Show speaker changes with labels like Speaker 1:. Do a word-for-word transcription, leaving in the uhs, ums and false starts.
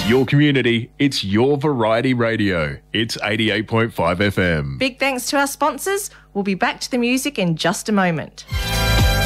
Speaker 1: your community, it's your variety radio. It's eighty-eight point five F M.
Speaker 2: Big thanks to our sponsors. We'll be back to the music in just a moment.